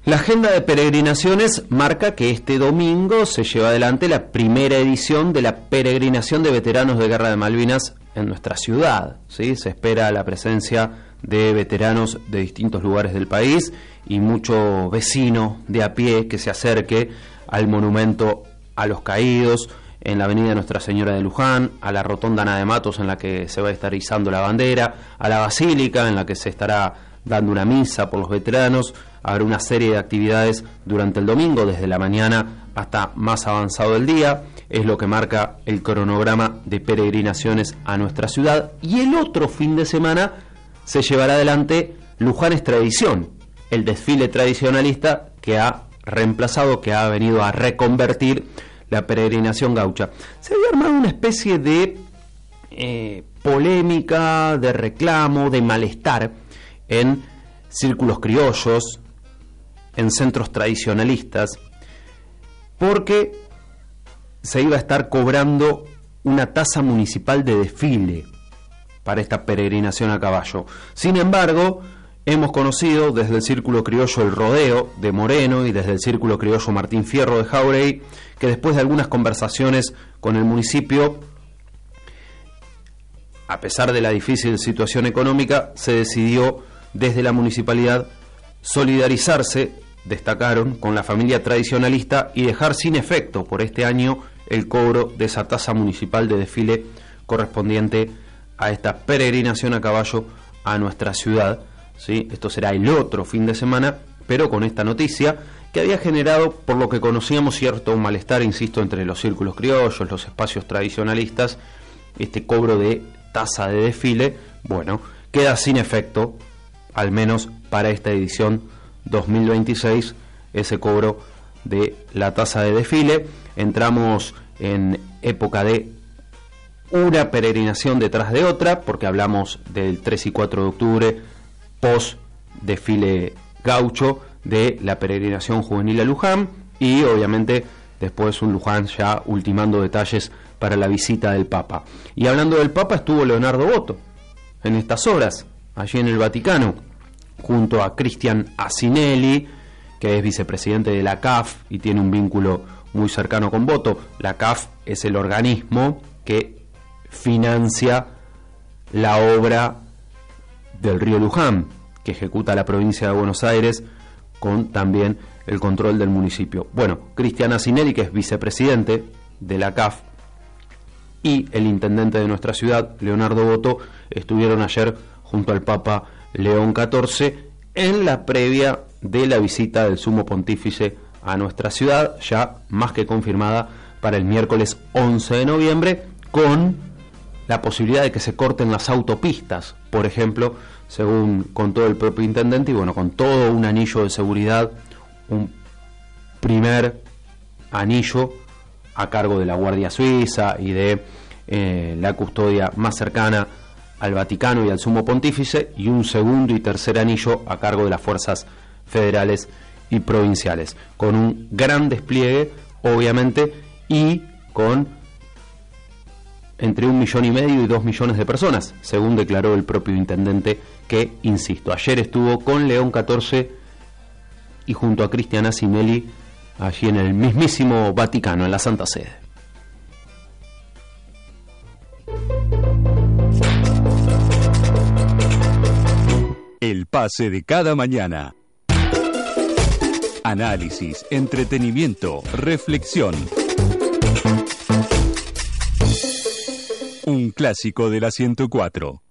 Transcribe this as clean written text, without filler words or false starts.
La agenda de peregrinaciones marca que este domingo se lleva adelante la primera edición de la peregrinación de veteranos de Guerra de Malvinas en nuestra ciudad, ¿sí? Se espera la presencia de veteranos de distintos lugares del país y mucho vecino de a pie que se acerque al monumento a los caídos en la avenida Nuestra Señora de Luján, a la rotonda Ana de Matos en la que se va a estar izando la bandera, a la basílica en la que se estará dando una misa por los veteranos. Habrá una serie de actividades durante el domingo, desde la mañana hasta más avanzado el día. Es lo que marca el cronograma de peregrinaciones a nuestra ciudad. Y el otro fin de semana se llevará adelante Luján es Tradición, el desfile tradicionalista que ha reemplazado, que ha venido a reconvertir la peregrinación gaucha. Se había armado una especie de polémica, de reclamo, de malestar en círculos criollos, en centros tradicionalistas, porque se iba a estar cobrando una tasa municipal de desfile para esta peregrinación a caballo. Sin embargo, hemos conocido desde el círculo criollo El Rodeo de Moreno y desde el círculo criollo Martín Fierro de Jauregui que después de algunas conversaciones con el municipio, a pesar de la difícil situación económica, se decidió desde la municipalidad solidarizarse, destacaron, con la familia tradicionalista y dejar sin efecto por este año el cobro de esa tasa municipal de desfile correspondiente a esta peregrinación a caballo a nuestra ciudad, ¿sí? Esto será el otro fin de semana, pero con esta noticia que había generado, por lo que conocíamos, cierto malestar, insisto, entre los círculos criollos, los espacios tradicionalistas. Este cobro de tasa de desfile, bueno, queda sin efecto, al menos para esta edición 2026, ese cobro de la tasa de desfile. Entramos en época de una peregrinación detrás de otra, porque hablamos del 3 y 4 de octubre, post desfile gaucho, de la peregrinación juvenil a Luján, y obviamente después un Luján ya ultimando detalles para la visita del Papa. Y hablando del Papa, estuvo Leonardo Boto en estas horas allí en el Vaticano, junto a Cristian Asinelli, que es vicepresidente de la CAF y tiene un vínculo muy cercano con Boto. La CAF es el organismo que financia la obra del río Luján, que ejecuta la provincia de Buenos Aires, con también el control del municipio. Bueno, Cristian Asinelli, que es vicepresidente de la CAF, y el intendente de nuestra ciudad, Leonardo Boto, estuvieron ayer junto al Papa León XIV en la previa de la visita del Sumo Pontífice a nuestra ciudad, ya más que confirmada para el miércoles 11 de noviembre, con la posibilidad de que se corten las autopistas, por ejemplo, según contó el propio intendente, y bueno, con todo un anillo de seguridad, un primer anillo a cargo de la Guardia Suiza y de la custodia más cercana al Vaticano y al Sumo Pontífice, y un segundo y tercer anillo a cargo de las fuerzas federales y provinciales, con un gran despliegue, obviamente, y con entre 1,5 millones y 2 millones de personas, según declaró el propio intendente, que, insisto, ayer estuvo con León XIV y junto a Cristian Asinelli allí en el mismísimo Vaticano, en la Santa Sede. El pase de cada mañana. Análisis, entretenimiento, reflexión. Un clásico de la 104.